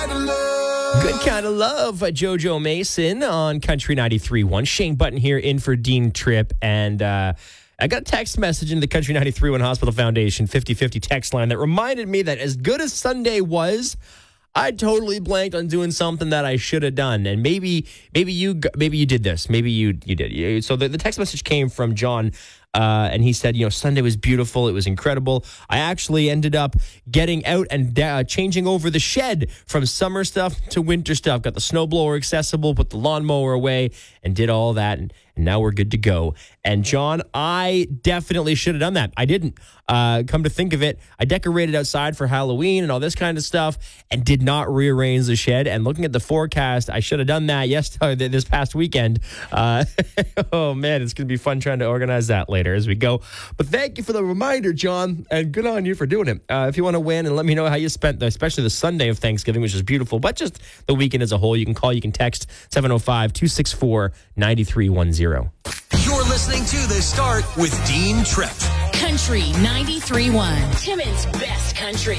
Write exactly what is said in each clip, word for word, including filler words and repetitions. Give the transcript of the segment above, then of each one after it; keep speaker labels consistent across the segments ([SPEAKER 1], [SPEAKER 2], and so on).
[SPEAKER 1] Good Kind of Love, uh, JoJo Mason on Country ninety-three point one. Shane Button here in for Dean Tripp. And uh, I got a text message into the Country ninety-three point one Hospital Foundation fifty fifty text line that reminded me that as good as Sunday was, I totally blanked on doing something that I should have done. And maybe maybe you maybe you did this. Maybe you you did. So the, the text message came from John. Uh, and he said, you know, Sunday was beautiful. It was incredible. I actually ended up getting out and uh, changing over the shed from summer stuff to winter stuff. Got the snowblower accessible, put the lawnmower away, and did all that. And, and now we're good to go. And John, I definitely should have done that. I didn't. Uh, come to think of it, I decorated outside for Halloween and all this kind of stuff and did not rearrange the shed. And looking at the forecast, I should have done that yesterday, this past weekend. Uh, oh, man, it's going to be fun trying to organize that later as we go. But thank you for the reminder, John, and good on you for doing it. Uh, if you want to win and let me know how you spent, the, especially the Sunday of Thanksgiving, which is beautiful, but just the weekend as a whole, you can call, you can text seven oh five, two six four, nine three one zero.
[SPEAKER 2] You're listening to The Start with Dean Tripp.
[SPEAKER 3] Country ninety-three point one, Timmins' best country.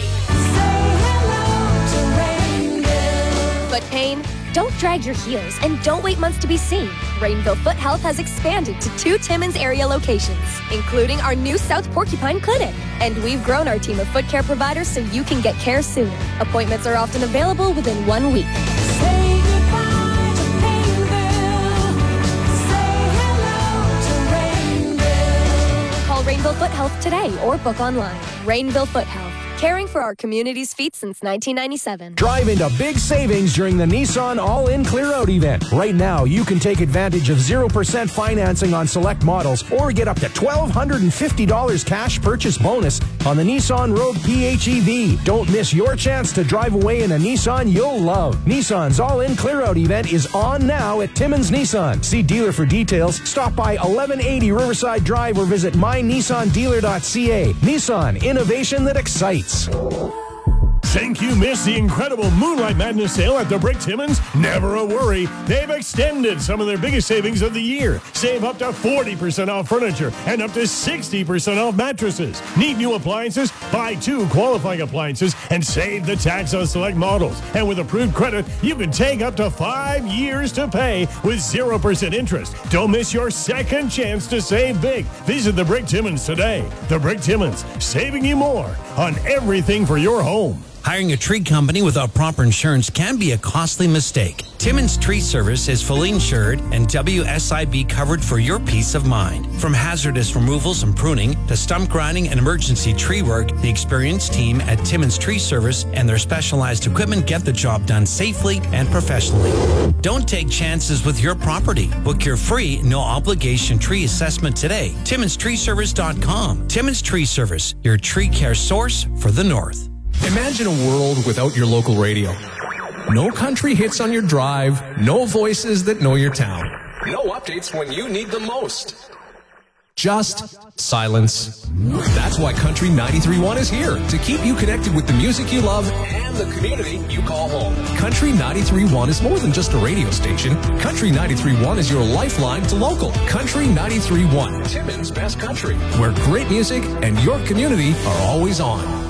[SPEAKER 4] Foot pain? Don't drag your heels and don't wait months to be seen. Rainville Foot Health has expanded to two Timmins area locations, including our new South Porcupine Clinic. And we've grown our team of foot care providers so you can get care sooner. Appointments are often available within one week. Say goodbye to Rainville. Say hello to Rainville. Call Rainville Foot Health today or book online. Rainville Foot Health. Caring for our community's feet since nineteen ninety-seven.
[SPEAKER 5] Drive into big savings during the Nissan All-In Clear Out event. Right now, you can take advantage of zero percent financing on select models or get up to one thousand two hundred fifty dollars cash purchase bonus on the Nissan Rogue P H E V. Don't miss your chance to drive away in a Nissan you'll love. Nissan's All-In Clear Out event is on now at Timmins Nissan. See dealer for details. Stop by eleven eighty Riverside Drive or visit my nissan dealer dot c a. Nissan, innovation that excites.
[SPEAKER 6] Think you missed the incredible Moonlight Madness sale at the Brick Timmins? Never a worry. They've extended some of their biggest savings of the year. Save up to forty percent off furniture and up to sixty percent off mattresses. Need new appliances? Buy two qualifying appliances and save the tax on select models. And with approved credit, you can take up to five years to pay with zero percent interest. Don't miss your second chance to save big. Visit the Brick Timmins today. The Brick Timmins, saving you more on everything for your home.
[SPEAKER 7] Hiring a tree company without proper insurance can be a costly mistake. Timmins Tree Service is fully insured and W S I B covered for your peace of mind. From hazardous removals and pruning to stump grinding and emergency tree work, the experienced team at Timmins Tree Service and their specialized equipment get the job done safely and professionally. Don't take chances with your property. Book your free, no-obligation tree assessment today. Timmins Tree Service dot com. Timmins Tree Service, your tree care source for the North.
[SPEAKER 8] Imagine a world without your local radio. No country hits on your drive, no voices that know your town. No updates when you need them most. Just silence. That's why Country ninety-three point one is here, to keep you connected with the music you love and the community you call home. Country ninety-three point one is more than just a radio station. Country ninety-three point one is your lifeline to local. Country ninety-three point one, Timmins' best country, where great music and your community are always on.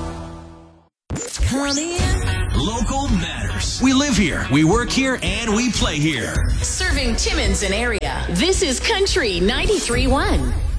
[SPEAKER 2] Local matters. We live here, we work here, and we play here.
[SPEAKER 3] Serving Timmins and area. This is Country ninety-three point one.